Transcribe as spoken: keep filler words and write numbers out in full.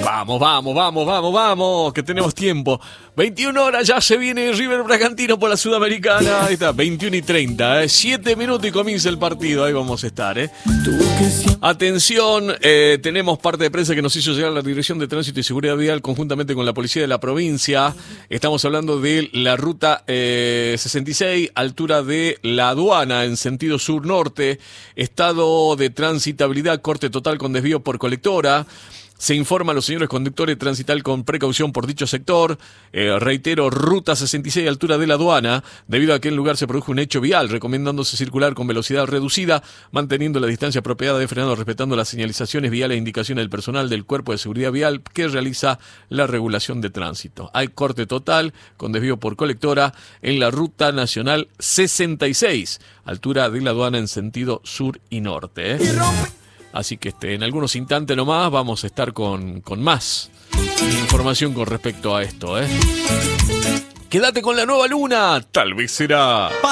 Vamos, vamos, vamos, vamos, vamos, que tenemos tiempo. veintiuna horas, ya se viene River Bragantino por la Sudamericana. Ahí está, veintiuno y treinta, ¿eh? siete minutos y comienza el partido. Ahí vamos a estar, ¿eh? Atención, eh, tenemos parte de prensa que nos hizo llegar la Dirección de Tránsito y Seguridad Vial conjuntamente con la Policía de la provincia. Estamos hablando de la ruta eh, sesenta y seis, altura de la aduana en sentido sur-norte. Estado de transitabilidad, corte total con desvío por colectora. Se informa a los señores conductores transitar con precaución por dicho sector. Eh, reitero, ruta sesenta y seis, altura de la aduana, debido a que en el lugar se produjo un hecho vial, recomendándose circular con velocidad reducida, manteniendo la distancia apropiada de frenado, respetando las señalizaciones viales e indicaciones del personal del Cuerpo de Seguridad Vial que realiza la regulación de tránsito. Hay corte total con desvío por colectora en la ruta nacional sesenta y seis, altura de la aduana en sentido sur y norte, ¿eh? Así que este, en algunos instantes nomás vamos a estar con, con más información con respecto a esto, ¿eh? Quédate con la nueva luna, tal vez será.